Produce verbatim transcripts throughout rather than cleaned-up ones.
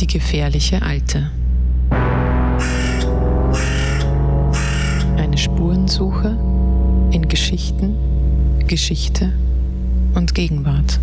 Die gefährliche Alte. Eine Spurensuche in Geschichten, Geschichte und Gegenwart.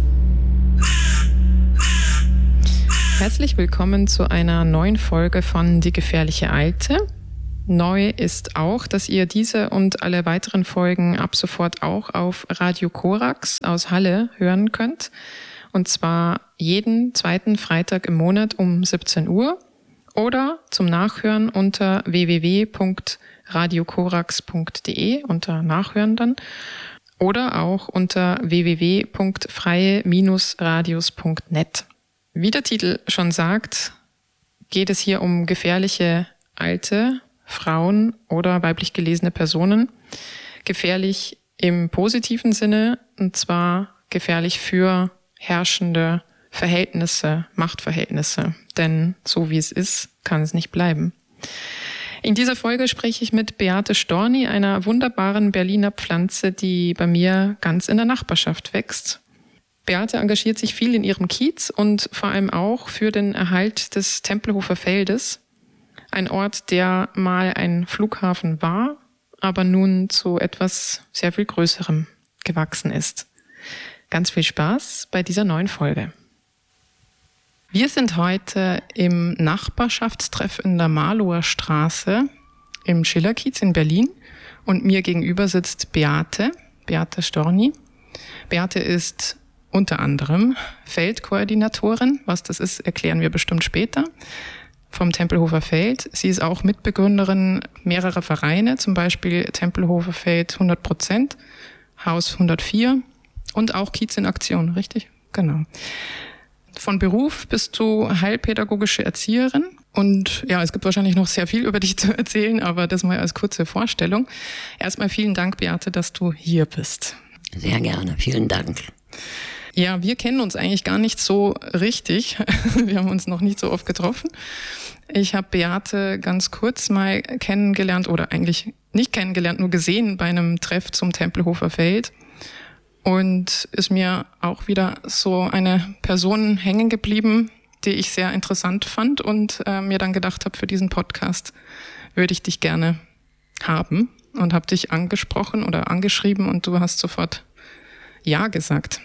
Herzlich willkommen zu einer neuen Folge von Die gefährliche Alte. Neu ist auch, dass ihr diese und alle weiteren Folgen ab sofort auch auf Radio Korax aus Halle hören könnt. Und zwar jeden zweiten Freitag im Monat um siebzehn Uhr oder zum Nachhören unter w w w punkt radio korax punkt d e unter Nachhören dann oder auch unter w w w punkt freie radios punkt net. Wie der Titel schon sagt, geht es hier um gefährliche alte Frauen oder weiblich gelesene Personen. Gefährlich im positiven Sinne, und zwar gefährlich für herrschende Verhältnisse, Machtverhältnisse. Denn so wie es ist, kann es nicht bleiben. In dieser Folge spreche ich mit Beate Storni, einer wunderbaren Berliner Pflanze, die bei mir ganz in der Nachbarschaft wächst. Beate engagiert sich viel in ihrem Kiez und vor allem auch für den Erhalt des Tempelhofer Feldes. Ein Ort, der mal ein Flughafen war, aber nun zu etwas sehr viel Größerem gewachsen ist. Ganz viel Spaß bei dieser neuen Folge. Wir sind heute im Nachbarschaftstreff in der Marlower Straße im Schillerkiez in Berlin und mir gegenüber sitzt Beate, Beate Storni. Beate ist unter anderem Feldkoordinatorin. Was das ist, erklären wir bestimmt später. Vom Tempelhofer Feld. Sie ist auch Mitbegründerin mehrerer Vereine, zum Beispiel Tempelhofer Feld hundert Prozent, Haus hundertvier und auch Kiez in Aktion, richtig? Genau. Von Beruf bist du heilpädagogische Erzieherin und ja, es gibt wahrscheinlich noch sehr viel über dich zu erzählen, aber das mal als kurze Vorstellung. Erstmal vielen Dank, Beate, dass du hier bist. Sehr gerne, vielen Dank. Ja, wir kennen uns eigentlich gar nicht so richtig. Wir haben uns noch nicht so oft getroffen. Ich habe Beate ganz kurz mal kennengelernt oder eigentlich nicht kennengelernt, nur gesehen bei einem Treff zum Tempelhofer Feld. Und ist mir auch wieder so eine Person hängen geblieben, die ich sehr interessant fand und äh, mir dann gedacht habe, für diesen Podcast würde ich dich gerne haben und habe dich angesprochen oder angeschrieben und du hast sofort Ja gesagt.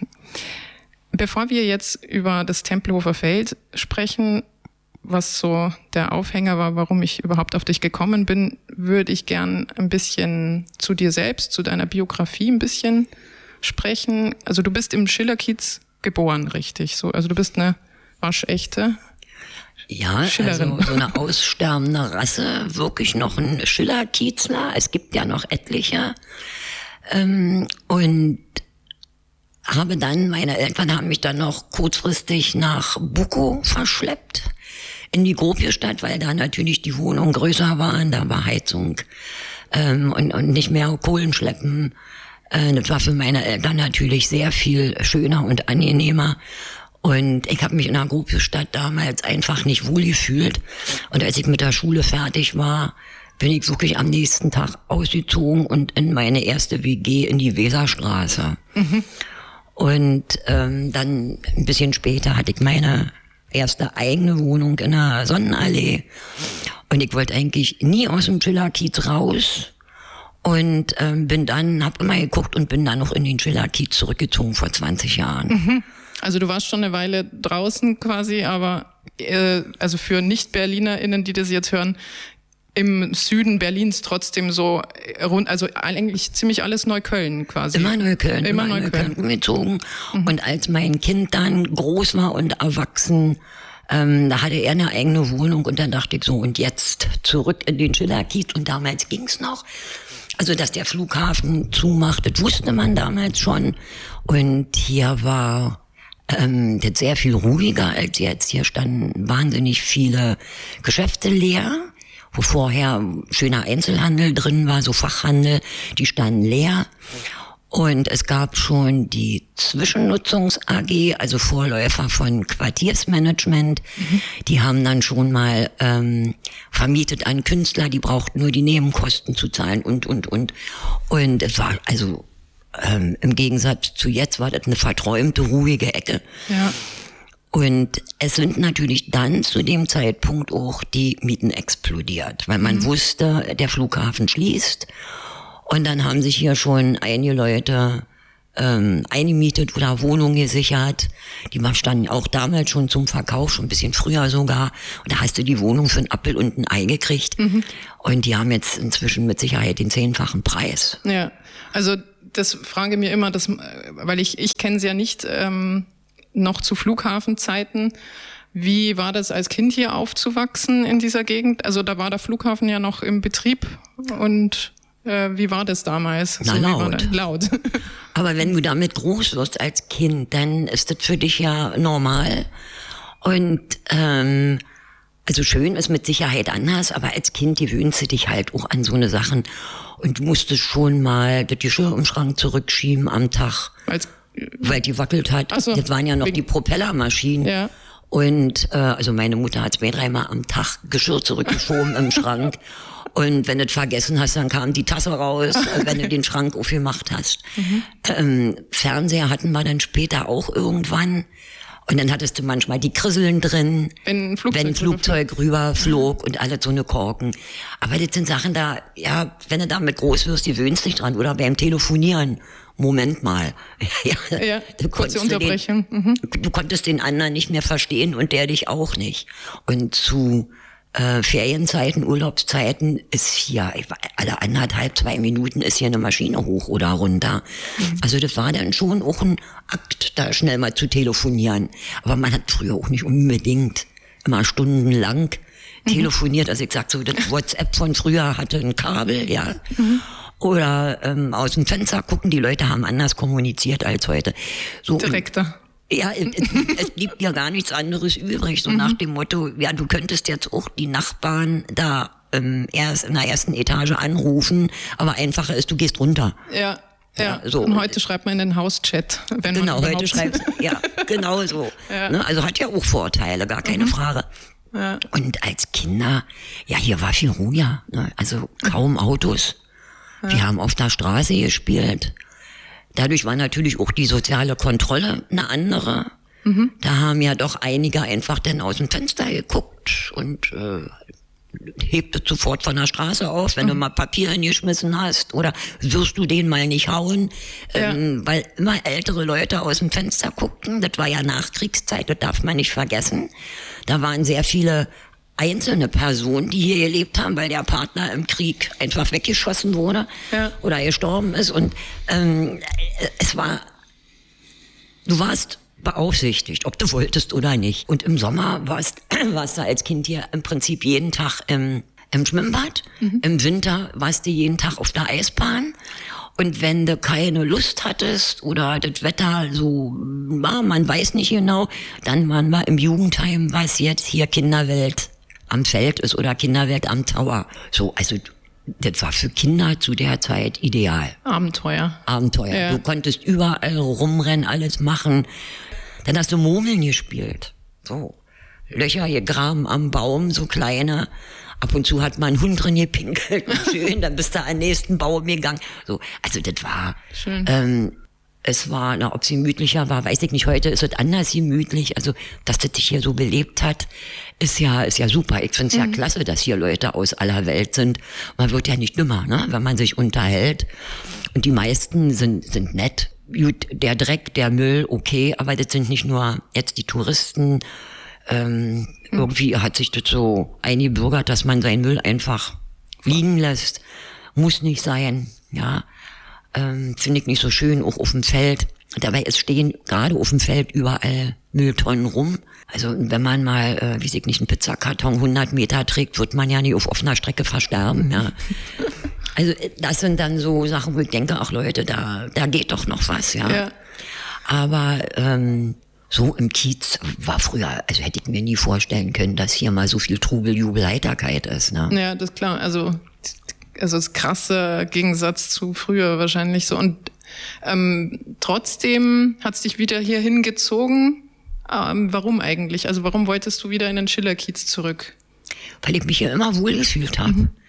Bevor wir jetzt über das Tempelhofer Feld sprechen, was so der Aufhänger war, warum ich überhaupt auf dich gekommen bin, würde ich gern ein bisschen zu dir selbst, zu deiner Biografie ein bisschen sprechen. Also du bist im Schillerkiez geboren, richtig? So, also du bist eine waschechte Ja, Schillerin. Also so eine aussterbende Rasse, wirklich noch ein Schillerkiezler. Es gibt ja noch etliche. Ähm, und habe dann, meine Eltern haben mich dann noch kurzfristig nach Bukow verschleppt, in die Gropiusstadt, weil da natürlich die Wohnungen größer waren, da war Heizung ähm, und, und nicht mehr Kohlenschleppen. Äh, das war für meine Eltern natürlich sehr viel schöner und angenehmer. Und ich habe mich in der Gropiusstadt damals einfach nicht wohl gefühlt. Und als ich mit der Schule fertig war, bin ich wirklich am nächsten Tag ausgezogen und in meine erste W G in die Weserstraße. Mhm. Und ähm, dann ein bisschen später hatte ich meine erste eigene Wohnung in der Sonnenallee. Und ich wollte eigentlich nie aus dem Schillerkiez raus. Und ähm, bin dann, hab immer geguckt und bin dann noch in den Schillerkiez zurückgezogen vor zwanzig Jahren. Mhm. Also du warst schon eine Weile draußen quasi, aber äh, also für Nicht-BerlinerInnen, die das jetzt hören, im Süden Berlins trotzdem so rund, also eigentlich ziemlich alles Neukölln quasi. Immer Neukölln, immer, immer Neukölln. Neukölln umgezogen. Mhm. Und als mein Kind dann groß war und erwachsen, ähm, da hatte er eine eigene Wohnung und dann dachte ich so, und jetzt zurück in den Schillerkiez. Und damals ging's noch. Also, dass der Flughafen zumacht, das wusste man damals schon. Und hier war ähm, das sehr viel ruhiger als jetzt. Hier standen wahnsinnig viele Geschäfte leer, wo vorher schöner Einzelhandel drin war, so Fachhandel, die standen leer. Und es gab schon die Zwischennutzungs-A G, also Vorläufer von Quartiersmanagement. Mhm. Die haben dann schon mal ähm, vermietet an Künstler, die brauchten nur die Nebenkosten zu zahlen und, und, und. Und es war also ähm, im Gegensatz zu jetzt war das eine verträumte, ruhige Ecke. Ja. Und es sind natürlich dann zu dem Zeitpunkt auch die Mieten explodiert, weil man mhm. wusste, der Flughafen schließt. Und dann haben sich hier schon einige Leute ähm, eingemietet oder Wohnungen gesichert. Die standen auch damals schon zum Verkauf, schon ein bisschen früher sogar. Und da hast du die Wohnung für einen Appel und ein Ei gekriegt. Mhm. Und die haben jetzt inzwischen mit Sicherheit den zehnfachen Preis. Ja, also das frage mir immer, das, weil ich ich kenne es ja nicht ähm, noch zu Flughafenzeiten. Wie war das als Kind hier aufzuwachsen in dieser Gegend? Also da war der Flughafen ja noch im Betrieb und äh, wie war das damals? Na, so, laut. laut. Aber wenn du damit groß wirst als Kind, dann ist das für dich ja normal. Und ähm, also schön ist mit Sicherheit anders, aber als Kind gewöhnst du dich halt auch an so eine Sachen. Und du musstest schon mal das Geschirr im Schrank zurückschieben am Tag, als, weil die wackelt hat. Ach so, das waren ja noch die Propellermaschinen. Ja. Und äh, also meine Mutter hat zwei, dreimal am Tag Geschirr zurückgeschoben im Schrank. Und wenn du das vergessen hast, dann kam die Tasse raus, okay. wenn du den Schrank aufgemacht hast. Mhm. Ähm, Fernseher hatten wir dann später auch irgendwann. Und dann hattest du manchmal die Krisseln drin, wenn ein Flugzeug, wenn ein Flugzeug rüberflog und alles so eine Korken. Aber das sind Sachen da, ja, wenn du damit groß wirst, gewöhnst dich dran. Oder beim Telefonieren, Moment mal. ja, ja, du kurze Unterbrechung. Den, mhm. Du konntest den anderen nicht mehr verstehen und der dich auch nicht. Und zu äh, Ferienzeiten, Urlaubszeiten ist hier, alle anderthalb, zwei Minuten ist hier eine Maschine hoch oder runter. Mhm. Also das war dann schon auch ein Akt, da schnell mal zu telefonieren. Aber man hat früher auch nicht unbedingt immer stundenlang mhm. telefoniert. Also ich sag so, das WhatsApp von früher hatte ein Kabel, ja. Mhm. Oder ähm, aus dem Fenster gucken, die Leute haben anders kommuniziert als heute. So, direkter. Ja, es, es blieb ja gar nichts anderes übrig, so mhm. nach dem Motto, ja, du könntest jetzt auch die Nachbarn da ähm, erst in der ersten Etage anrufen, aber einfacher ist, du gehst runter. Ja, ja. ja so. Und heute schreibt man in den Hauschat, wenn genau, man heute schreibt, ja, genau so. Ja. Ne, also hat ja auch Vorteile, gar keine mhm. Frage. Ja. Und als Kinder, ja, hier war viel ruhiger, ne? Also kaum Autos. Ja. Wir haben auf der Straße gespielt. Dadurch war natürlich auch die soziale Kontrolle eine andere. Mhm. Da haben ja doch einige einfach dann aus dem Fenster geguckt und äh, hebte sofort von der Straße auf, wenn mhm. du mal Papier hingeschmissen hast, oder wirst du den mal nicht hauen, ja. ähm, weil immer ältere Leute aus dem Fenster guckten. Das war ja Nachkriegszeit, das darf man nicht vergessen. Da waren sehr viele einzelne Personen, die hier gelebt haben, weil der Partner im Krieg einfach weggeschossen wurde ja. oder gestorben ist. Und ähm, es war, du warst beaufsichtigt, ob du wolltest oder nicht. Und im Sommer warst, warst du als Kind hier im Prinzip jeden Tag im, im Schwimmbad. Mhm. Im Winter warst du jeden Tag auf der Eisbahn. Und wenn du keine Lust hattest oder das Wetter so war, man weiß nicht genau, dann waren wir im Jugendheim, was jetzt hier Kinderwelt am Feld ist oder Kinderwelt am Tower. So, also das war für Kinder zu der Zeit ideal. Abenteuer. Abenteuer. Ja. Du konntest überall rumrennen, alles machen. Dann hast du Murmeln gespielt. So, Löcher gegraben am Baum, so kleine. Ab und zu hat mal ein Hund drin gepinkelt. Schön, dann bist du an den nächsten Baum gegangen. So, also das war schön. Ähm, Es war, na, ob es gemütlicher war, weiß ich nicht. Heute ist es anders gemütlich. Also, dass das sich hier so belebt hat, ist ja, ist ja super. Ich finde es mhm. ja klasse, dass hier Leute aus aller Welt sind. Man wird ja nicht dümmer, ne, wenn man sich unterhält. Und die meisten sind, sind nett. Gut, der Dreck, der Müll, okay, aber das sind nicht nur jetzt die Touristen. Ähm, mhm. Irgendwie hat sich das so eingebürgert, dass man seinen Müll einfach liegen lässt. Muss nicht sein, ja. Ähm, finde ich nicht so schön, auch auf dem Feld. Dabei es stehen gerade auf dem Feld überall Mülltonnen rum. Also wenn man mal, äh, wie ich nicht, einen Pizzakarton hundert Meter trägt, wird man ja nicht auf offener Strecke versterben. Ja. Also das sind dann so Sachen, wo ich denke, ach Leute, da da geht doch noch was, ja. ja. Aber ähm, so im Kiez war früher, also hätte ich mir nie vorstellen können, dass hier mal so viel Trubel, Jubel, Heiterkeit ist. Ne? Ja, das ist klar. Also Also das krasse Gegensatz zu früher wahrscheinlich so. Und ähm, trotzdem hat's dich wieder hier hingezogen. Ähm, warum eigentlich? Also warum wolltest du wieder in den Schillerkiez zurück? Weil ich mich hier immer wohl gefühlt habe. Mhm.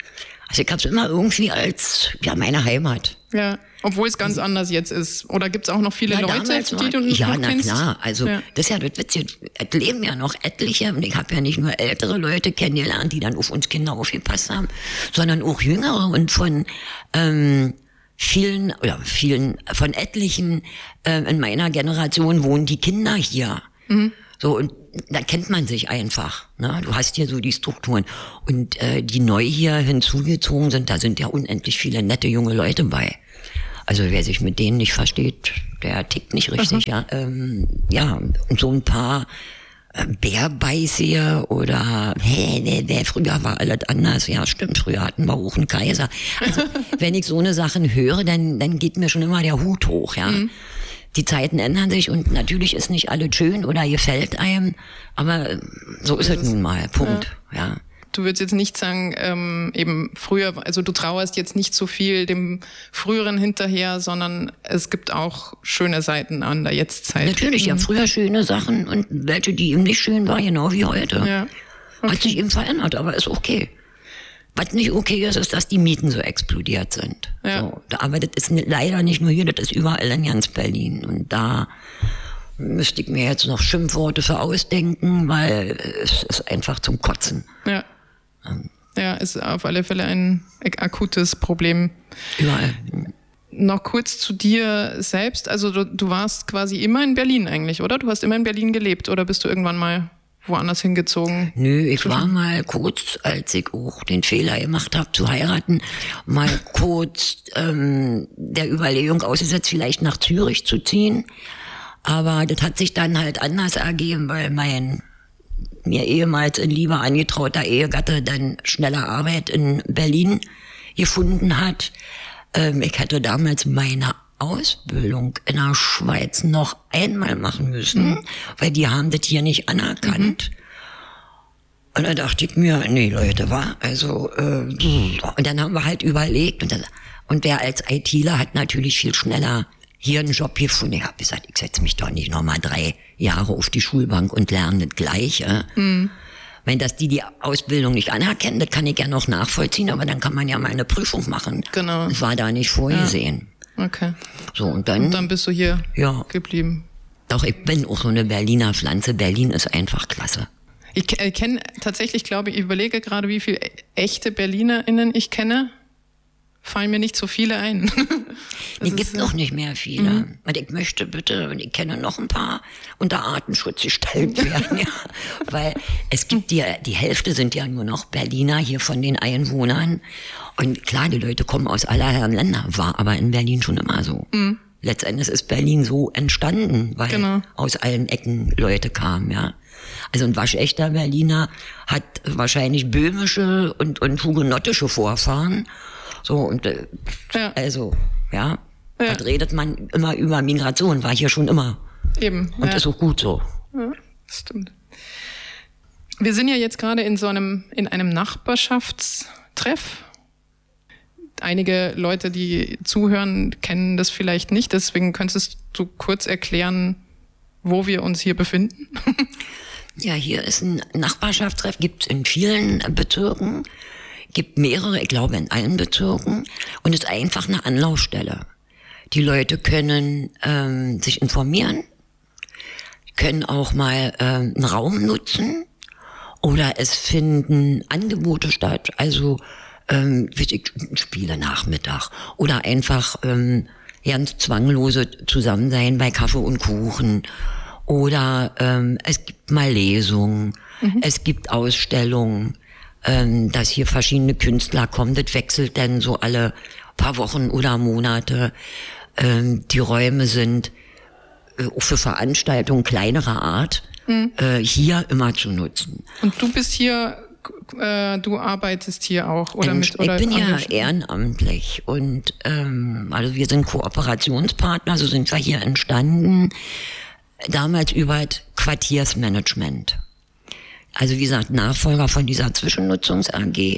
Also ich habe es immer irgendwie als ja meine Heimat. Ja, obwohl es ganz also, anders jetzt ist. Oder gibt es auch noch viele ja, Leute, die du ja, noch na kennst? Klar, also ja. Das ist ja das Witzige. Es leben ja noch etliche, und ich habe ja nicht nur ältere Leute kennengelernt, die dann auf uns Kinder aufgepasst haben, sondern auch jüngere, und von ähm, vielen, oder vielen, von etlichen äh, in meiner Generation wohnen die Kinder hier. Mhm. So, und da kennt man sich einfach. Ne? Du hast hier so die Strukturen. Und äh, die neu hier hinzugezogen sind, da sind ja unendlich viele nette junge Leute bei. Also wer sich mit denen nicht versteht, der tickt nicht richtig. Ja, ähm, ja, und so ein paar äh, Bärbeißer oder hey, nee, nee, früher war alles anders. Ja, stimmt, früher hatten wir auch einen Kaiser. Also wenn ich so eine Sachen höre, dann dann geht mir schon immer der Hut hoch, ja. Mhm. Die Zeiten ändern sich, und natürlich ist nicht alles schön oder gefällt einem, aber so ist es nun mal, Punkt. Ja. Ja. Du würdest jetzt nicht sagen, ähm, eben früher, also du trauerst jetzt nicht so viel dem Früheren hinterher, sondern es gibt auch schöne Seiten an der Jetztzeit. Natürlich, mhm. ja, früher schöne Sachen und welche, die eben nicht schön waren, genau wie heute. Ja. Okay. Hat sich eben verändert, aber ist okay. Was nicht okay ist, ist, dass die Mieten so explodiert sind. Ja. So, aber das ist leider nicht nur hier, das ist überall in ganz Berlin. Und da müsste ich mir jetzt noch Schimpfworte für ausdenken, weil es ist einfach zum Kotzen. Ja. Ähm. Ja, ist auf alle Fälle ein akutes Problem. Überall. Noch kurz zu dir selbst. Also du, du warst quasi immer in Berlin eigentlich, oder? Du hast immer in Berlin gelebt, oder bist du irgendwann mal woanders hingezogen? Nö, ich zwischen? war mal kurz, als ich auch den Fehler gemacht habe, zu heiraten, mal kurz ähm, der Überlegung ausgesetzt, vielleicht nach Zürich zu ziehen. Aber das hat sich dann halt anders ergeben, weil mein mir ehemals in Liebe angetrauter Ehegatte dann schneller Arbeit in Berlin gefunden hat. Ähm, ich hätte damals meine Ausbildung in der Schweiz noch einmal machen müssen, mhm. weil die haben das hier nicht anerkannt. Mhm. Und dann dachte ich mir, nee Leute, war also äh, und dann haben wir halt überlegt, und, das, und wer als ITler hat natürlich viel schneller hier einen Job gefunden. Ich habe gesagt, ich setze mich doch nicht nochmal drei Jahre auf die Schulbank und lerne das Gleiche. Mhm. Wenn das die die Ausbildung nicht anerkennen, das kann ich ja noch nachvollziehen, aber dann kann man ja mal eine Prüfung machen. Genau. Das war da nicht vorgesehen. Ja. Okay. So, und dann, und dann bist du hier ja, geblieben. Doch, ich bin auch so eine Berliner Pflanze. Berlin ist einfach klasse. Ich kenne tatsächlich, glaube ich, ich überlege gerade, wie viele echte BerlinerInnen ich kenne. Fallen mir nicht so viele ein. Es gibt noch nicht mehr viele. Mhm. Und ich möchte bitte, und ich kenne noch ein paar, unter Artenschutz gestellt werden. Ja. Weil es gibt die, die Hälfte sind ja nur noch Berliner hier von den Einwohnern. Und klar, die Leute kommen aus aller Herren Länder, war aber in Berlin schon immer so. Mhm. Letztendlich ist Berlin so entstanden, weil genau. aus allen Ecken Leute kamen, ja. Also ein waschechter Berliner hat wahrscheinlich böhmische und, und hugenottische Vorfahren. So, und äh, ja. also, ja, ja. Dort redet man immer über Migration, war hier schon immer. Eben. Und ja. ist auch gut so. Ja, das stimmt. Wir sind ja jetzt gerade in so einem, in einem Nachbarschaftstreff. Einige Leute, die zuhören, kennen das vielleicht nicht, deswegen könntest du kurz erklären, wo wir uns hier befinden? Ja, hier ist ein Nachbarschaftstreff, gibt's in vielen Bezirken. Gibt mehrere, ich glaube in allen Bezirken, und ist einfach eine Anlaufstelle. Die Leute können ähm, sich informieren, können auch mal ähm, einen Raum nutzen, oder es finden Angebote statt, also ähm, wie ich, Spiele Nachmittag oder einfach ähm, ganz zwanglose Zusammensein bei Kaffee und Kuchen, oder ähm, es gibt mal Lesungen, mhm. es gibt Ausstellungen. Dass hier verschiedene Künstler kommen, das wechselt dann so alle paar Wochen oder Monate. Die Räume sind auch für Veranstaltungen kleinerer Art mhm. hier immer zu nutzen. Und du bist hier, äh, du arbeitest hier auch, oder und mit? Oder ich bin ja ehrenamtlich, und ähm, also wir sind Kooperationspartner, so sind wir hier entstanden. Damals über Quartiersmanagement. Also wie gesagt, Nachfolger von dieser Zwischennutzungs-A G.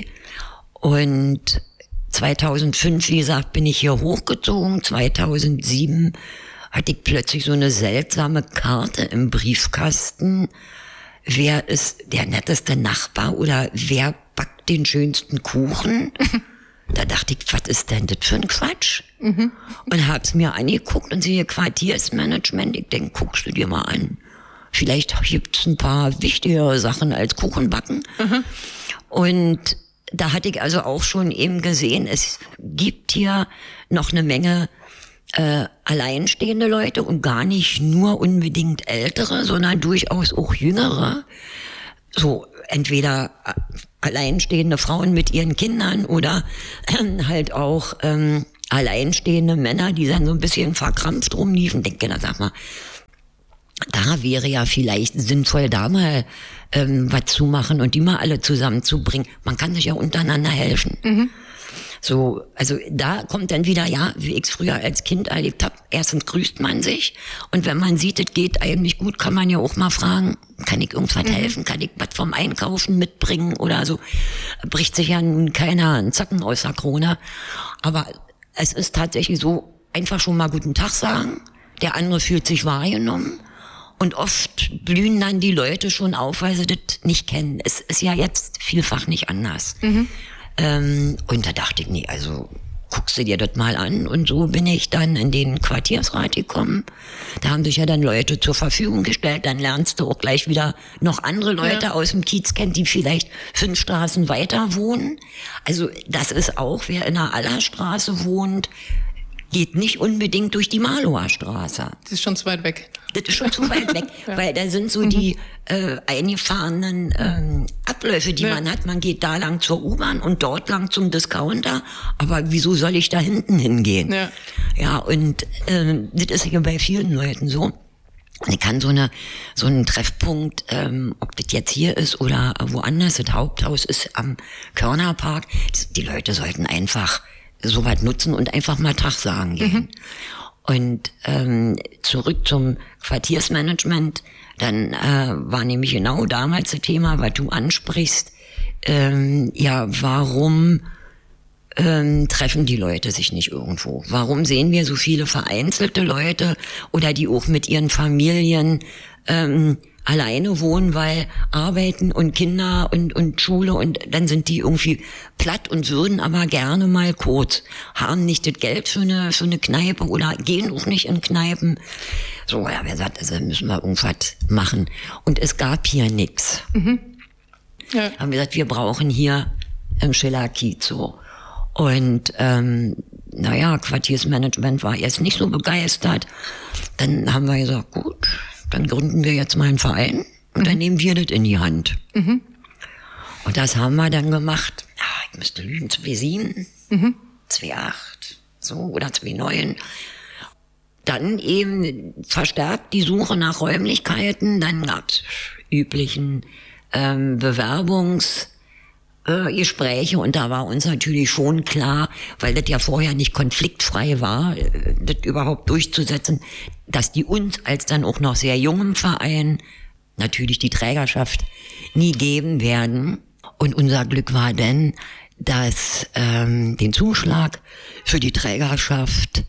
Und zweitausendfünf, wie gesagt, bin ich hier hochgezogen. zweitausendsieben hatte ich plötzlich so eine seltsame Karte im Briefkasten. Wer ist der netteste Nachbar oder wer backt den schönsten Kuchen? Da dachte ich, was ist denn das für ein Quatsch? Mhm. Und hab's mir angeguckt und sehe Quartiersmanagement. Ich denke, guckst du dir mal an. Vielleicht gibt's ein paar wichtigere Sachen als Kuchenbacken. Mhm. Und da hatte ich also auch schon eben gesehen, es gibt hier noch eine Menge äh, alleinstehende Leute und gar nicht nur unbedingt ältere, sondern durchaus auch jüngere. So entweder alleinstehende Frauen mit ihren Kindern oder äh, halt auch ähm, alleinstehende Männer, die dann so ein bisschen verkrampft rumliefen. Denke, da sag mal, da wäre ja vielleicht sinnvoll, da mal ähm, was zu machen und die mal alle zusammenzubringen. Man kann sich ja untereinander helfen. Mhm. So, also da kommt dann wieder, ja, wie ich es früher als Kind erlebt habe, erstens grüßt man sich und wenn man sieht, es geht eigentlich gut, kann man ja auch mal fragen, kann ich irgendwas mhm. helfen, kann ich was vom Einkaufen mitbringen oder so. Bricht sich ja nun keiner einen Zacken aus der Krone. Aber es ist tatsächlich so, einfach schon mal guten Tag sagen, der andere fühlt sich wahrgenommen. Und oft blühen dann die Leute schon auf, weil sie das nicht kennen. Es ist ja jetzt vielfach nicht anders. Mhm. Ähm, und da dachte ich, nee, also guckst du dir das mal an. Und so bin ich dann in den Quartiersrat gekommen. Da haben sich ja dann Leute zur Verfügung gestellt. Dann lernst du auch gleich wieder noch andere Leute ja. aus dem Kiez kennen, die vielleicht fünf Straßen weiter wohnen. Also das ist auch, wer in einer Allerstraße wohnt, geht nicht unbedingt durch die Marlower Straße. Das ist schon zu weit weg. Das ist schon zu weit weg, ja. Weil da sind so mhm. die äh, eingefahrenen ähm, Abläufe, die ja. man hat. Man geht da lang zur U-Bahn und dort lang zum Discounter. Aber wieso soll ich da hinten hingehen? Ja, ja und ähm, das ist ja bei vielen Leuten so. Ich kann so eine so einen Treffpunkt, ähm, ob das jetzt hier ist oder woanders, das Haupthaus ist am Körnerpark. Die Leute sollten einfach so weit nutzen und einfach mal Tag sagen gehen. Mhm. Und ähm, zurück zum Quartiersmanagement, dann äh, war nämlich genau damals das Thema, was du ansprichst, ähm, ja, warum ähm, treffen die Leute sich nicht irgendwo? Warum sehen wir so viele vereinzelte Leute oder die auch mit ihren Familien ähm, alleine wohnen, weil arbeiten und Kinder und und Schule und dann sind die irgendwie platt und würden aber gerne mal kurz, haben nicht das Geld für eine für eine Kneipe oder gehen auch nicht in Kneipen. So, ja, wer sagt, also müssen wir irgendwas machen. Und es gab hier nichts. Mhm. Ja. Haben wir gesagt, wir brauchen hier im Schiller-Kiez so. Und ähm, naja, Quartiersmanagement war erst nicht so begeistert. Dann haben wir gesagt, gut, dann gründen wir jetzt mal einen Verein und mhm. dann nehmen wir das in die Hand. Mhm. Und das haben wir dann gemacht. Ja, ich müsste lügen, zwei sieben, mhm. zwei acht, so, oder zwei neun. Dann eben verstärkt die Suche nach Räumlichkeiten. Dann gab's üblichen ähm, Bewerbungs- Äh, Gespräche und da war uns natürlich schon klar, weil das ja vorher nicht konfliktfrei war, äh, das überhaupt durchzusetzen, dass die uns als dann auch noch sehr jungem Verein natürlich die Trägerschaft nie geben werden. Und unser Glück war dann, dass ähm, den Zuschlag für die Trägerschaft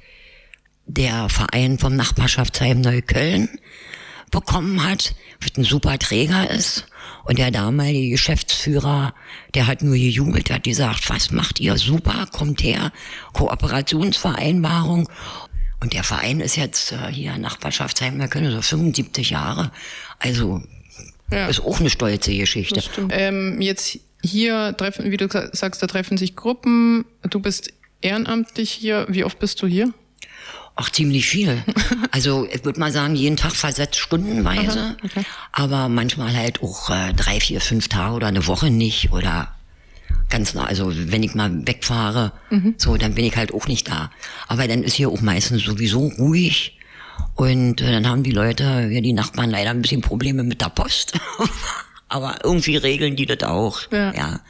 der Verein vom Nachbarschaftsheim Neukölln bekommen hat, was ein super Träger ist. Und der damalige Geschäftsführer, der hat nur gejubelt, der hat gesagt, was macht ihr? Super, kommt her, Kooperationsvereinbarung. Und der Verein ist jetzt äh, hier Nachbarschaftsheim, wir können so fünfundsiebzig Jahre. Also ja. Ist auch eine stolze Geschichte. Ähm, jetzt hier treffen, wie du sagst, da treffen sich Gruppen. Du bist ehrenamtlich hier. Wie oft bist du hier? Ach, ziemlich viel. Also ich würde mal sagen, jeden Tag versetzt stundenweise. Aha, okay. Aber manchmal halt auch äh, drei, vier, fünf Tage oder eine Woche nicht. Oder ganz nah, also wenn ich mal wegfahre, mhm. so, dann bin ich halt auch nicht da. Aber dann ist hier auch meistens sowieso ruhig. Und äh, dann haben die Leute, ja, die Nachbarn leider ein bisschen Probleme mit der Post. Aber irgendwie regeln die das auch. Ja. ja.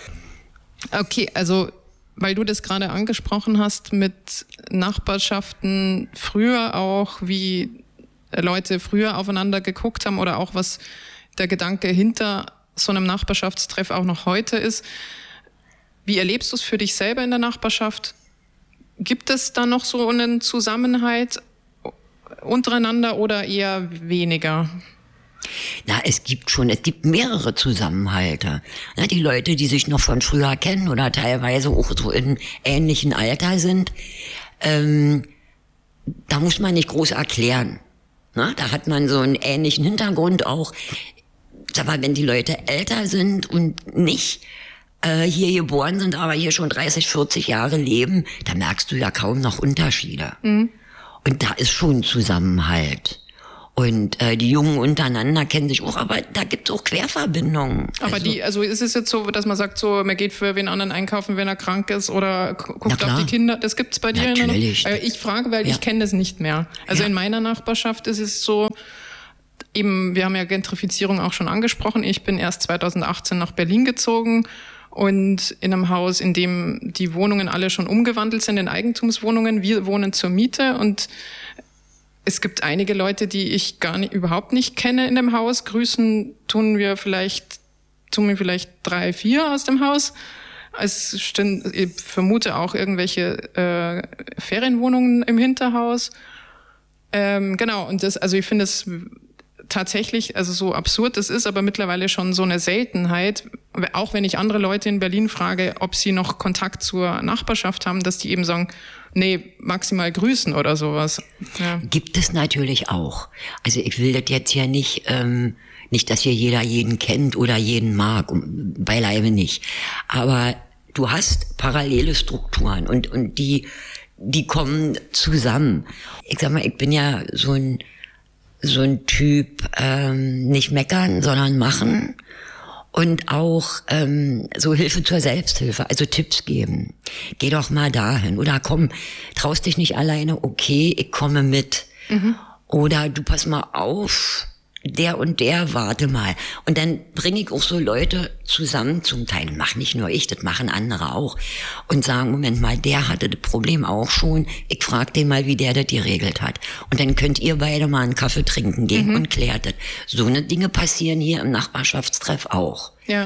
Okay, also weil du das gerade angesprochen hast mit Nachbarschaften früher auch, wie Leute früher aufeinander geguckt haben oder auch was der Gedanke hinter so einem Nachbarschaftstreff auch noch heute ist. Wie erlebst du es für dich selber in der Nachbarschaft? Gibt es da noch so einen Zusammenhalt untereinander oder eher weniger? Na, es gibt schon, es gibt mehrere Zusammenhalte. Na, die Leute, die sich noch von früher kennen oder teilweise auch so in ähnlichen Alter sind, ähm, da muss man nicht groß erklären. Na, da hat man so einen ähnlichen Hintergrund auch. Aber wenn die Leute älter sind und nicht äh, hier geboren sind, aber hier schon dreißig, vierzig Jahre leben, da merkst du ja kaum noch Unterschiede. Mhm. Und da ist schon Zusammenhalt. Und äh, die Jungen untereinander kennen sich auch, aber da gibt es auch Querverbindungen. Aber also, die, also ist es jetzt so, dass man sagt, so man geht für wen anderen einkaufen, wenn er krank ist oder guckt auf die Kinder? Das gibt's bei dir? Natürlich. Noch? Ich frage, weil ja. ich kenne das nicht mehr. Also ja. in meiner Nachbarschaft ist es so, eben, wir haben ja Gentrifizierung auch schon angesprochen. Ich bin erst zweitausendachtzehn nach Berlin gezogen und in einem Haus, in dem die Wohnungen alle schon umgewandelt sind in Eigentumswohnungen. Wir wohnen zur Miete und es gibt einige Leute, die ich gar nicht, überhaupt nicht kenne in dem Haus. Grüßen tun wir vielleicht, tun wir vielleicht drei, vier aus dem Haus. Es stehen, ich vermute auch irgendwelche äh, Ferienwohnungen im Hinterhaus. Ähm, genau, und das, also ich finde es tatsächlich, also so absurd es ist, aber mittlerweile schon so eine Seltenheit, auch wenn ich andere Leute in Berlin frage, ob sie noch Kontakt zur Nachbarschaft haben, dass die eben sagen, nee, maximal grüßen oder sowas. Ja. Gibt es natürlich auch. Also ich will das jetzt ja nicht, ähm, nicht, dass hier jeder jeden kennt oder jeden mag, beileibe nicht. Aber du hast parallele Strukturen und, und die, die kommen zusammen. Ich sag mal, ich bin ja so ein, so ein Typ, ähm, nicht meckern, sondern machen. Und auch ähm, so Hilfe zur Selbsthilfe, also Tipps geben. Geh doch mal dahin. Oder komm, traust dich nicht alleine, okay, ich komme mit. Mhm. Oder du pass mal auf, der und der, warte mal. Und dann bringe ich auch so Leute zusammen, zum Teil mach nicht nur ich, das machen andere auch. Und sagen, Moment mal, der hatte das Problem auch schon. Ich frag den mal, wie der das geregelt hat. Und dann könnt ihr beide mal einen Kaffee trinken gehen mhm. und klärt das. So eine Dinge passieren hier im Nachbarschaftstreff auch. Ja.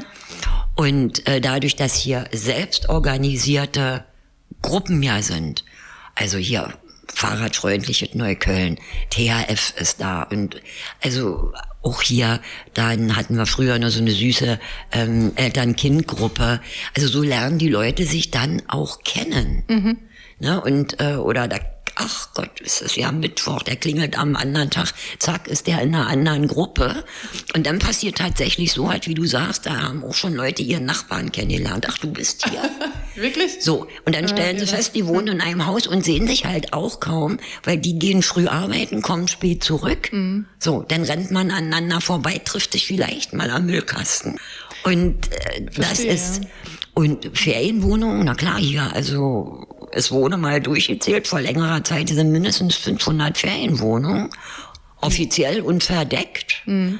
Und äh, dadurch, dass hier selbst organisierte Gruppen ja sind, also hier Fahrradfreundliches Neukölln, T H F ist da und also auch hier, dann hatten wir früher noch so eine süße ähm, Eltern-Kind-Gruppe. Also so lernen die Leute sich dann auch kennen. Mhm. Ne? Und äh, oder da, ach Gott, ist es ja Mittwoch, der klingelt am anderen Tag, zack, ist der in einer anderen Gruppe. Und dann passiert tatsächlich so halt, wie du sagst, da haben auch schon Leute ihren Nachbarn kennengelernt. Ach, du bist hier. Wirklich? So, und dann stellen ja, sie fest, die wohnen in einem Haus und sehen sich halt auch kaum, weil die gehen früh arbeiten, kommen spät zurück. Mhm. So, dann rennt man aneinander vorbei, trifft sich vielleicht mal am Müllkasten. Und äh, das ist, und Ferienwohnungen, na klar, hier, also es wurde mal durchgezählt, vor längerer Zeit sind mindestens fünfhundert Ferienwohnungen, offiziell und verdeckt. Mhm.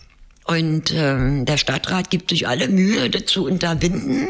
Und ähm, der Stadtrat gibt sich alle Mühe, das zu unterbinden.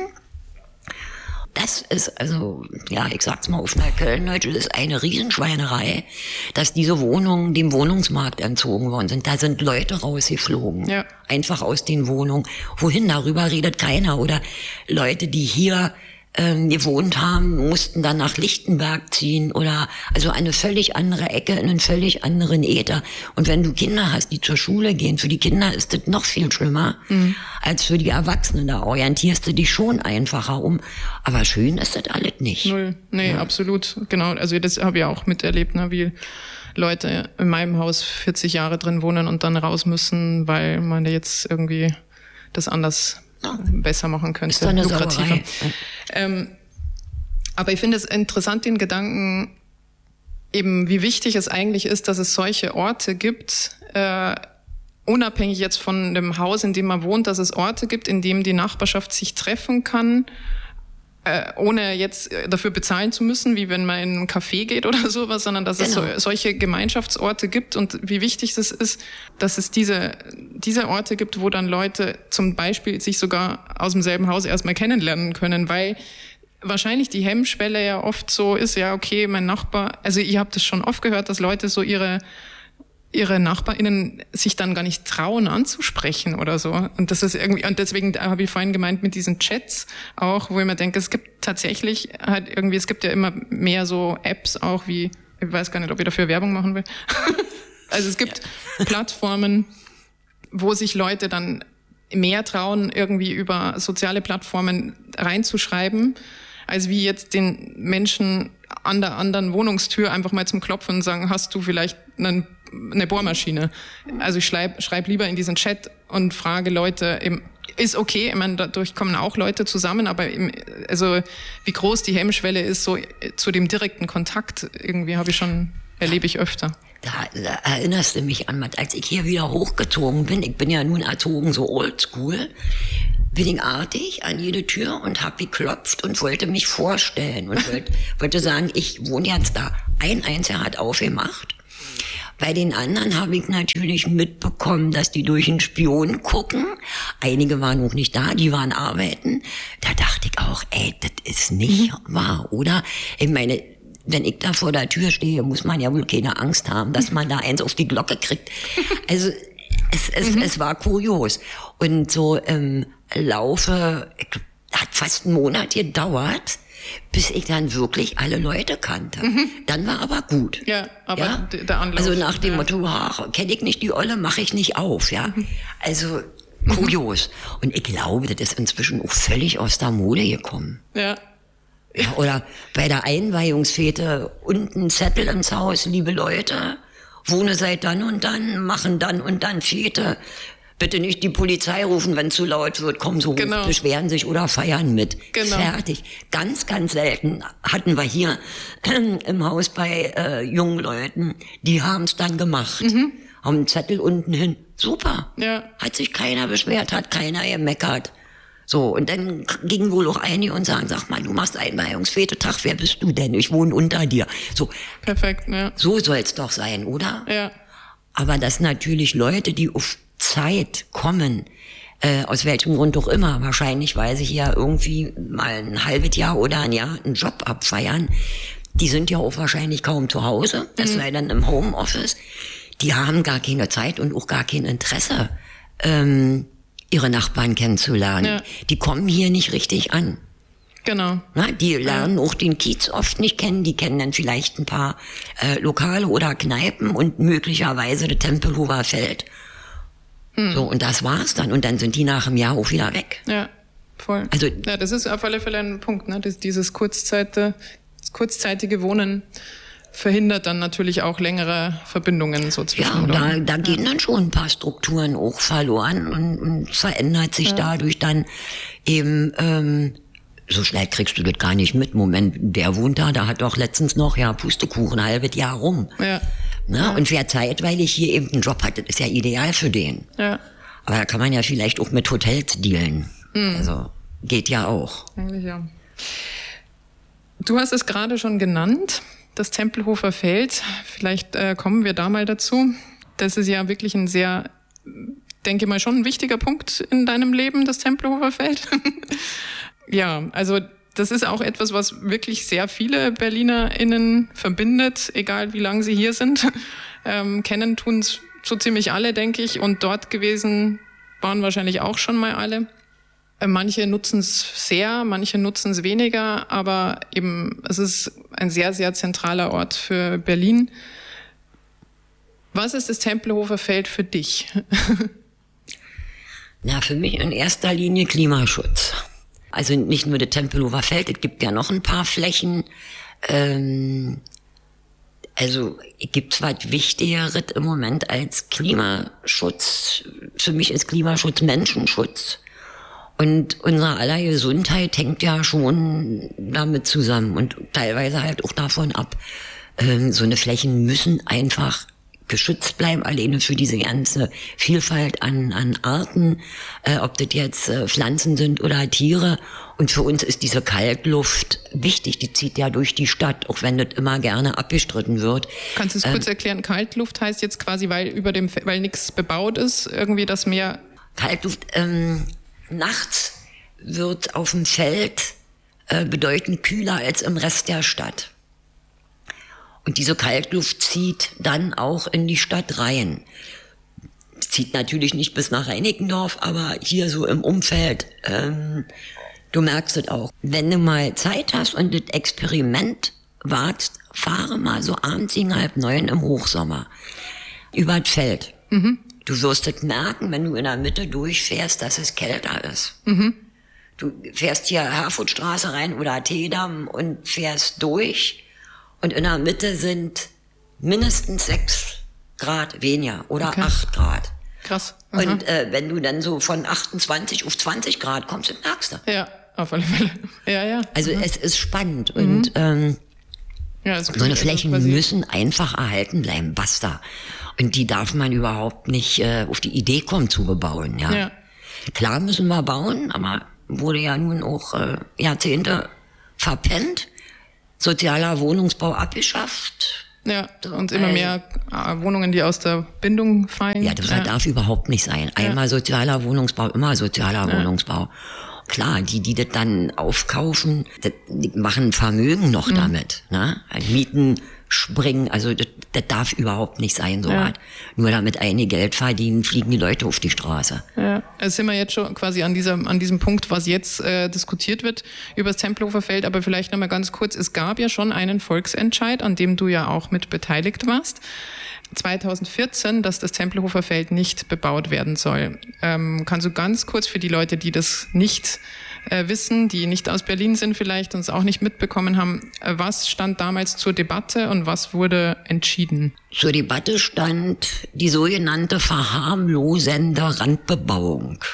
Das ist also, ja, ich sag's mal auf Neukölln-Deutsch, das ist eine Riesenschweinerei, dass diese Wohnungen dem Wohnungsmarkt entzogen worden sind. Da sind Leute rausgeflogen. Ja. Einfach aus den Wohnungen. Wohin, darüber redet keiner. Oder Leute, die hier ähm, gewohnt haben, mussten dann nach Lichtenberg ziehen oder also eine völlig andere Ecke in einen völlig anderen Äther. Und wenn du Kinder hast, die zur Schule gehen, für die Kinder ist das noch viel schlimmer mhm. als für die Erwachsenen. Da orientierst du dich schon einfacher um. Aber schön ist das alles nicht. Null. Nee, ja. Absolut. Genau. Also das habe ich auch miterlebt, ne, wie Leute in meinem Haus vierzig Jahre drin wohnen und dann raus müssen, weil man jetzt irgendwie das anders ja. besser machen könnte. Ist doch eine lukrativer. Ähm, aber ich finde es interessant, den Gedanken, eben wie wichtig es eigentlich ist, dass es solche Orte gibt, äh, unabhängig jetzt von dem Haus, in dem man wohnt, dass es Orte gibt, in dem die Nachbarschaft sich treffen kann, äh, ohne jetzt dafür bezahlen zu müssen, wie wenn man in einen Café geht oder sowas, sondern dass genau. es so, solche Gemeinschaftsorte gibt und wie wichtig es ist, dass es diese, diese Orte gibt, wo dann Leute zum Beispiel sich sogar aus demselben Haus erstmal kennenlernen können, weil wahrscheinlich die Hemmschwelle ja oft so ist, ja okay, mein Nachbar, also ihr habt es schon oft gehört, dass Leute so ihre ihre NachbarInnen sich dann gar nicht trauen anzusprechen oder so. Und das ist irgendwie, und deswegen habe ich vorhin gemeint mit diesen Chats auch, wo ich mir denke, es gibt tatsächlich halt irgendwie, es gibt ja immer mehr so Apps auch wie, ich weiß gar nicht, ob ich dafür Werbung machen will. Also es gibt ja. Plattformen, wo sich Leute dann mehr trauen, irgendwie über soziale Plattformen reinzuschreiben, als wie jetzt den Menschen an der anderen Wohnungstür einfach mal zum Klopfen und sagen, hast du vielleicht einen, eine Bohrmaschine? Also ich schreibe schreib lieber in diesen Chat und frage Leute, eben, ist okay, ich meine, dadurch kommen auch Leute zusammen, aber eben, also wie groß die Hemmschwelle ist, so zu dem direkten Kontakt, irgendwie habe ich schon, erlebe ich öfter. Da, da erinnerst du mich an, als ich hier wieder hochgezogen bin, ich bin ja nun erzogen so oldschool, bin ich artig an jede Tür und hab geklopft und wollte mich vorstellen und wollte, wollte sagen, ich wohne jetzt da. Ein Einziger hat aufgemacht. Bei den anderen habe ich natürlich mitbekommen, dass die durch einen Spion gucken. Einige waren noch nicht da, die waren arbeiten. Da dachte ich auch, ey, das ist nicht wahr, oder? Ich meine, wenn ich da vor der Tür stehe, muss man ja wohl keine Angst haben, dass man da eins auf die Glocke kriegt. Also es, es, mhm. es war kurios. Und so im Laufe, hat fast einen Monat gedauert, bis ich dann wirklich alle Leute kannte. Mhm. Dann war aber gut. Ja, aber ja? der Anlauf. Also nach dem ja. Motto, ach, kenne ich nicht die Olle, mache ich nicht auf. Ja, mhm. Also kurios. Mhm. Und ich glaube, das ist inzwischen auch völlig aus der Mode gekommen. Ja. Ja, oder bei der Einweihungsfete unten Zettel ins Haus, liebe Leute, wohne seit dann und dann, machen dann und dann Fete. Bitte nicht die Polizei rufen, wenn zu laut wird, kommen so genau. hoch, beschweren sich oder feiern mit. Genau. Fertig. Ganz, ganz selten hatten wir hier im Haus bei äh, jungen Leuten, die haben es dann gemacht. Mhm. Haben einen Zettel unten hin. Super. Ja. Hat sich keiner beschwert, hat keiner gemeckert. So, und dann gingen wohl auch einige und sagen, sag mal, du machst Einweihungsfetetag, wer bist du denn? Ich wohne unter dir. So. Perfekt, ja. So soll's doch sein, oder? Ja. Aber dass natürlich Leute, die auf Zeit kommen, äh, aus welchem Grund auch immer, wahrscheinlich, weil sie hier irgendwie mal ein halbes Jahr oder ein Jahr einen Job abfeiern, die sind ja auch wahrscheinlich kaum zu Hause, das mhm. sei dann im Homeoffice, die haben gar keine Zeit und auch gar kein Interesse, ähm, ihre Nachbarn kennenzulernen. Ja. Die kommen hier nicht richtig an. Genau. Na, die lernen ja. auch den Kiez oft nicht kennen, die kennen dann vielleicht ein paar äh, Lokale oder Kneipen und möglicherweise das Tempelhofer Feld. Hm. So, und das war's dann. Und dann sind die nach einem Jahr auch wieder weg. Ja, voll. Also, ja, das ist auf alle Fälle ein Punkt, ne? Das, dieses Kurzzeit, das kurzzeitige Wohnen verhindert dann natürlich auch längere Verbindungen so zwischen Ja, und da, da gehen ja. dann schon ein paar Strukturen auch verloren und, und verändert sich ja. dadurch dann eben, ähm, so schnell kriegst du das gar nicht mit. Moment, der wohnt da, da hat doch letztens noch, ja, Pustekuchen, ein halbes Jahr rum. Ja. Na, ja. Und wer zeitweilig hier eben einen Job hat, das ist ja ideal für den. Ja. Aber da kann man ja vielleicht auch mit Hotels dealen. Mhm. Also, geht ja auch. Eigentlich ja. Du hast es gerade schon genannt, das Tempelhofer Feld. Vielleicht äh, kommen wir da mal dazu. Das ist ja wirklich ein sehr, denke mal, schon ein wichtiger Punkt in deinem Leben, das Tempelhofer Feld. Ja, also das ist auch etwas, was wirklich sehr viele BerlinerInnen verbindet, egal wie lange sie hier sind. Ähm, kennen tun's so ziemlich alle, denke ich. Und dort gewesen waren wahrscheinlich auch schon mal alle. Äh, manche nutzen es sehr, manche nutzen es weniger. Aber eben, es ist ein sehr, sehr zentraler Ort für Berlin. Was ist das Tempelhofer Feld für dich? Na, für mich in erster Linie Klimaschutz. Also nicht nur das Tempelhofer Feld, es gibt ja noch ein paar Flächen. Ähm, also gibt es was Wichtigeres im Moment als Klimaschutz. Für mich ist Klimaschutz Menschenschutz. Und unsere aller Gesundheit hängt ja schon damit zusammen und teilweise halt auch davon ab. Ähm, so eine Flächen müssen einfach geschützt bleiben, alleine für diese ganze Vielfalt an, an Arten, äh, ob das jetzt äh, Pflanzen sind oder Tiere. Und für uns ist diese Kaltluft wichtig, die zieht ja durch die Stadt, auch wenn das immer gerne abgestritten wird. Kannst du es ähm, kurz erklären? Kaltluft heißt jetzt quasi, weil über dem, weil nichts bebaut ist, irgendwie das Meer... Kaltluft, ähm, nachts wird auf dem Feld äh, bedeutend kühler als im Rest der Stadt. Und diese Kaltluft zieht dann auch in die Stadt rein. Zieht natürlich nicht bis nach Reinickendorf, aber hier so im Umfeld, ähm, du merkst es auch. Wenn du mal Zeit hast und das Experiment wagst, fahre mal so abends gegen halb neun im Hochsommer über das Feld. Mhm. du wirst es merken, wenn du in der Mitte durchfährst, dass es kälter ist. Mhm. Du fährst hier Herfordstraße rein oder Teedamm und fährst durch und in der Mitte sind mindestens sechs Grad weniger oder okay. acht Grad. Krass. Mhm. Und äh, wenn du dann so von achtundzwanzig auf zwanzig Grad kommst, dann merkst du. Ja, auf alle Fälle. Ja, ja. Also mhm. es ist spannend mhm. und ähm, ja, so eine Flächen müssen einfach erhalten bleiben, basta. Und die darf man überhaupt nicht äh, auf die Idee kommen zu bebauen. Ja. ja. Klar müssen wir bauen, aber wurde ja nun auch äh, Jahrzehnte verpennt. Sozialer Wohnungsbau abgeschafft. Ja, und immer mehr äh, Wohnungen, die aus der Bindung fallen. Ja, das ja. darf überhaupt nicht sein. Einmal ja. sozialer Wohnungsbau, immer sozialer ja. Wohnungsbau. Klar, die, die das dann aufkaufen, das, die machen Vermögen noch mhm. damit. Ne? Mieten springen, also das, das darf überhaupt nicht sein, so ja. Nur damit einige Geld verdienen, fliegen die Leute auf die Straße. Ja, jetzt sind wir jetzt schon quasi an diesem, an diesem Punkt, was jetzt äh, diskutiert wird über das Tempelhofer Feld, aber vielleicht nochmal ganz kurz, es gab ja schon einen Volksentscheid, an dem du ja auch mit beteiligt warst, zweitausendvierzehn, dass das Tempelhofer Feld nicht bebaut werden soll. Ähm, kannst du ganz kurz für die Leute, die das nicht äh, wissen, die nicht aus Berlin sind vielleicht und es auch nicht mitbekommen haben, äh, was stand damals zur Debatte und was wurde entschieden? Zur Debatte stand die sogenannte verharmlosende Randbebauung.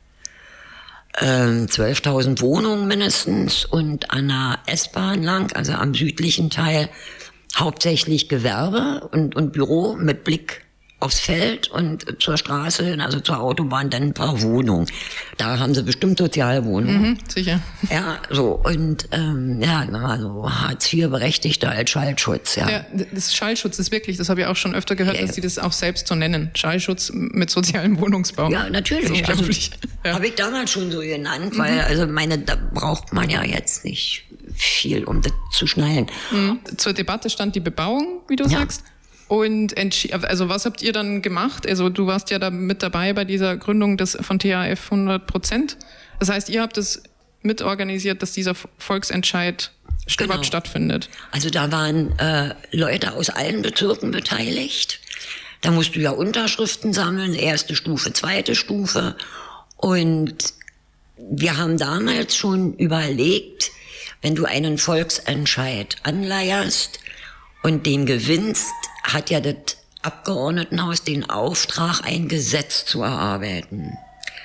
Ähm, zwölftausend Wohnungen mindestens und an der S-Bahn lang, also am südlichen Teil, hauptsächlich Gewerbe und, und Büro mit Blick aufs Feld und zur Straße, also zur Autobahn, dann ein paar Wohnungen. Da haben sie bestimmt Sozialwohnungen. Mhm, sicher. Ja, so. Und ähm, ja, also Hartz vier Berechtigte als Schallschutz, ja. Ja, das Schallschutz ist wirklich, das habe ich auch schon öfter gehört, ja. dass sie das auch selbst so nennen. Schallschutz mit sozialem Wohnungsbau. Ja, natürlich. Also, ja. Habe ich damals schon so genannt, mhm. weil, also meine, da braucht man ja jetzt nicht viel, um das zu schnallen. Mhm. Zur Debatte stand die Bebauung, wie du ja. sagst. Und also was habt ihr dann gemacht? Also du warst ja da mit dabei bei dieser Gründung des von T H F hundert Prozent. Das heißt, ihr habt es mitorganisiert, dass dieser Volksentscheid genau. überhaupt stattfindet. Also da waren äh, Leute aus allen Bezirken beteiligt. Da musst du ja Unterschriften sammeln, erste Stufe, zweite Stufe. Und wir haben damals schon überlegt, wenn du einen Volksentscheid anleierst und den gewinnst, hat ja das Abgeordnetenhaus den Auftrag, ein Gesetz zu erarbeiten.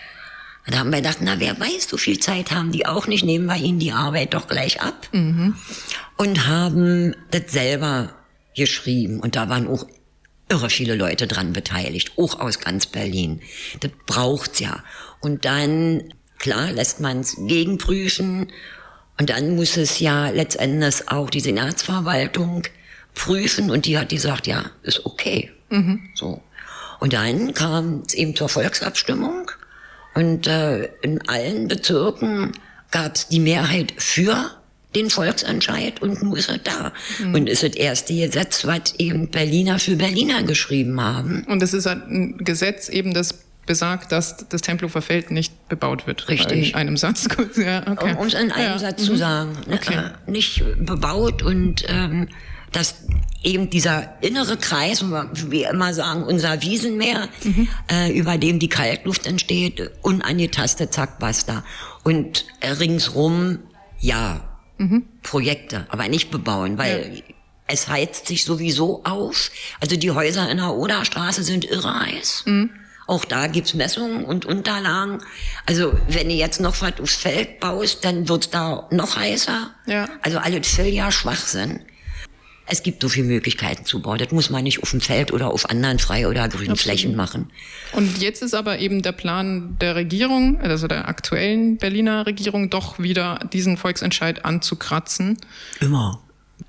Da haben wir gedacht, na, wer weiß, so viel Zeit haben die auch nicht, nehmen wir ihnen die Arbeit doch gleich ab. Mhm. Und haben das selber geschrieben. Und da waren auch irre viele Leute dran beteiligt, auch aus ganz Berlin. Das braucht's ja. Und dann, klar, lässt man es gegenprüfen. Und dann muss es ja letztendlich auch die Senatsverwaltung prüfen und die hat gesagt, ja, ist okay. Mhm. So. Und dann kam es eben zur Volksabstimmung und äh, in allen Bezirken gab es die Mehrheit für den Volksentscheid und nun ist er da. Mhm. Und ist das erste Gesetz, was eben Berliner für Berliner geschrieben haben. Und es ist ein Gesetz eben, das besagt, dass das Tempelhofer Feld nicht bebaut wird. Richtig. In einem Satz. Ja, okay. Um es in einem ja. Satz zu sagen. Okay. Äh, nicht bebaut und ähm, dass eben dieser innere Kreis, wie wir immer sagen, unser Wiesenmeer, mhm. äh, über dem die Kaltluft entsteht, unangetastet, zack, basta. Und äh, ringsrum, ja, mhm. Projekte, aber nicht bebauen, weil ja. es heizt sich sowieso auf. Also die Häuser in der Oderstraße sind irre heiß. Mhm. Auch da gibt's Messungen und Unterlagen. Also wenn du jetzt noch was aufs Feld baust, dann wird's da noch heißer. Ja. Also alles völliger Schwachsinn. Es gibt so viele Möglichkeiten zu bauen. Das muss man nicht auf dem Feld oder auf anderen frei- oder grünen Flächen machen. Und jetzt ist aber eben der Plan der Regierung, also der aktuellen Berliner Regierung, doch wieder diesen Volksentscheid anzukratzen. Immer.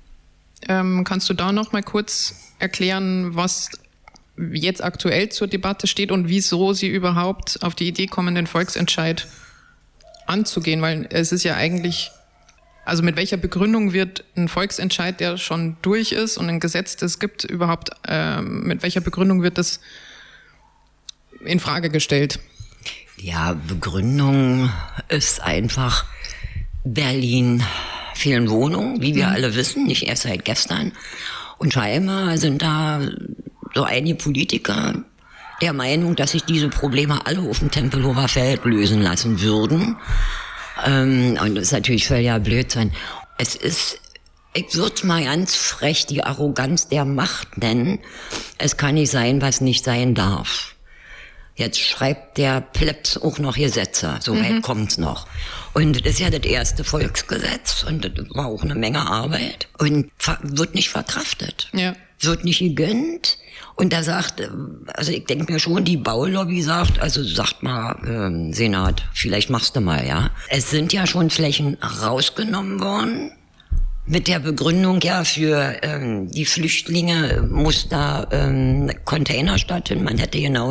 Ähm, kannst du da noch mal kurz erklären, was jetzt aktuell zur Debatte steht und wieso sie überhaupt auf die Idee kommen, den Volksentscheid anzugehen? Weil es ist ja eigentlich... Also mit welcher Begründung wird ein Volksentscheid, der schon durch ist und ein Gesetz, das es gibt, überhaupt, äh, mit welcher Begründung wird das in Frage gestellt? Ja, Begründung ist einfach, Berlin fehlen Wohnungen, wie wir mhm. alle wissen, nicht erst seit gestern. Und scheinbar sind da so einige Politiker, der Meinung, dass sich diese Probleme alle auf dem Tempelhofer Feld lösen lassen würden. Ähm, und das ist natürlich völliger Blödsinn. Es ist, ich würde mal ganz frech die Arroganz der Macht nennen. Es kann nicht sein, was nicht sein darf. Jetzt schreibt der Plebs auch noch Gesetze, so weit mhm. kommt's noch. Und das ist ja das erste Volksgesetz und das war auch eine Menge Arbeit und wird nicht verkraftet. Ja. Wird nicht gegönnt. Und da sagt, also ich denke mir schon, die Baulobby sagt, also sagt mal, ähm, Senat, vielleicht machst du mal, ja. Es sind ja schon Flächen rausgenommen worden. Mit der Begründung, ja, für ähm, die Flüchtlinge muss da ähm, Container stattfinden. Man hätte genauso